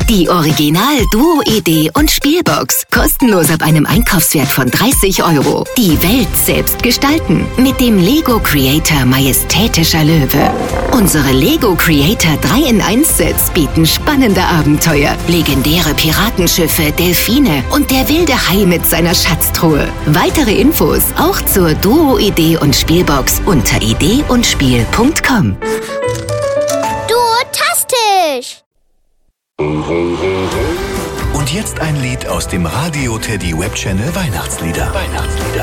Die Original Duo Idee und Spielbox. Kostenlos ab einem Einkaufswert von 30 €. Die Welt selbst gestalten mit dem Lego Creator Majestätischer Löwe. Unsere Lego Creator 3-in-1-Sets bieten spannende Abenteuer, legendäre Piratenschiffe, Delfine und der wilde Hai mit seiner Schatztruhe. Weitere Infos auch zur Duo Idee und Spielbox unter ideeundspiel.com. Duotastisch! Und jetzt ein Lied aus dem Radio Teddy Webchannel Weihnachtslieder.